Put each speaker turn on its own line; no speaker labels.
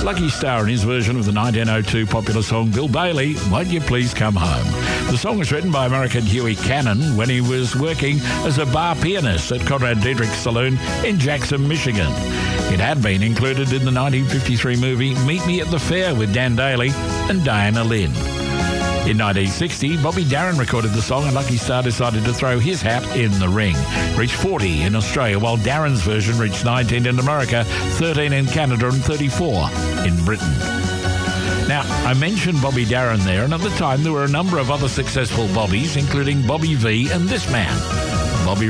Lucky Star in his version of the 1902 popular song Bill Bailey, Won't You Please Come Home. The song was written by American Huey Cannon when he was working as a bar pianist at Conrad Diedrich's Saloon in Jackson, Michigan. It had been included in the 1953 movie Meet Me at the Fair with Dan Daly and Diana Lynn. In 1960, Bobby Darin recorded the song and Lucky Star decided to throw his hat in the ring. Reached 40 in Australia, while Darin's version reached 19 in America, 13 in Canada and 34 in Britain. Now, I mentioned Bobby Darin there, and at the time there were a number of other successful Bobbies, including Bobby V and this man.